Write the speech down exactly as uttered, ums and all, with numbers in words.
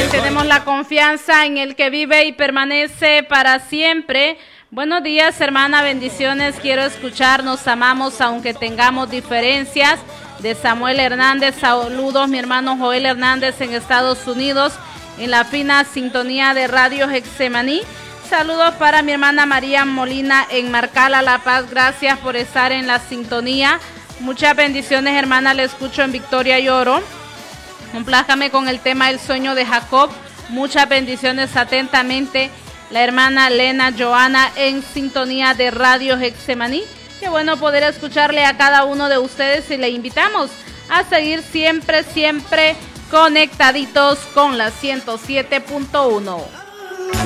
Tenemos la confianza en el que vive y permanece para siempre. Buenos días, hermana, bendiciones. Quiero escuchar, nos amamos aunque tengamos diferencias. De Samuel Hernández, saludos, mi hermano Joel Hernández en Estados Unidos, en la fina sintonía de Radio Getsemaní. Saludos para mi hermana María Molina en Marcala, La Paz. Gracias por estar en la sintonía. Muchas bendiciones, hermana. Le escucho en Victoria y Oro. Complázcame con el tema El sueño de Jacob. Muchas bendiciones, atentamente, la hermana Lena Joana en sintonía de Radio Getsemaní. Qué bueno poder escucharle a cada uno de ustedes y le invitamos a seguir siempre, siempre conectaditos con la ciento siete punto uno.